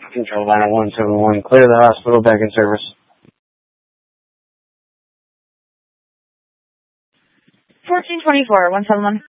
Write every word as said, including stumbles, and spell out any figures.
Control line one seven one, clear the hospital, back in service. fourteen twenty-four, one seven one.